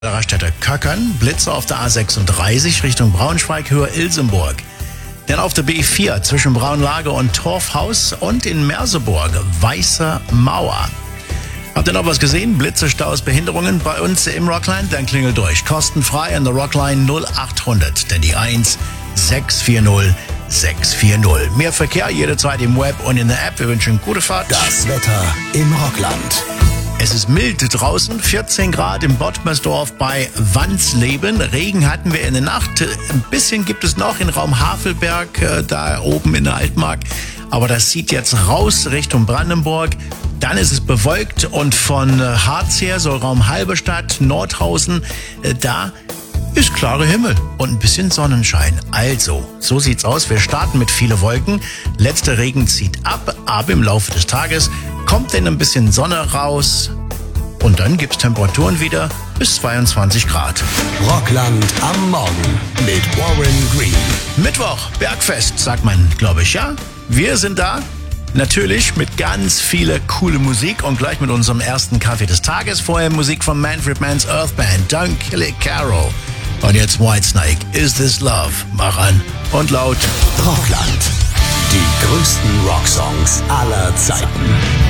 Der Raststätte Köckern, Blitzer auf der A36 Richtung Braunschweig, Höhe Ilsenburg. Dann auf der B4 zwischen Braunlage und Torfhaus und in Merseburg, Weiße Mauer. Habt ihr noch was gesehen? Blitze, Staus, Behinderungen bei uns im Rockland? Dann klingelt durch. Kostenfrei an der Rockline 0800, denn die 1 640 640. Mehr Verkehr jederzeit im Web und in der App. Wir wünschen gute Fahrt. Das Wetter im Rockland. Es ist mild draußen, 14 Grad im Bottmersdorf bei Wandsleben. Regen hatten wir in der Nacht. Ein bisschen gibt es noch in Raum Havelberg, da oben in der Altmark. Aber das zieht jetzt raus Richtung Brandenburg. Dann ist es bewölkt und von Harz her, so Raum Halberstadt, Nordhausen, da ist klare Himmel und ein bisschen Sonnenschein. Also, so sieht's aus. Wir starten mit viele Wolken. Letzter Regen zieht ab, aber im Laufe des Tages kommt dann ein bisschen Sonne raus. Und dann gibt's Temperaturen wieder bis 22 Grad. Rockland am Morgen mit Warren Green. Mittwoch, Bergfest, sagt man, glaube ich, ja? Wir sind da. Natürlich mit ganz viel coole Musik und gleich mit unserem ersten Kaffee des Tages. Vorher Musik von Manfred Mann's Earth Band, Don't Kill It Carol. Und jetzt Whitesnake, Is This Love? Mach an und laut. Rockland. Die größten Rocksongs aller Zeiten.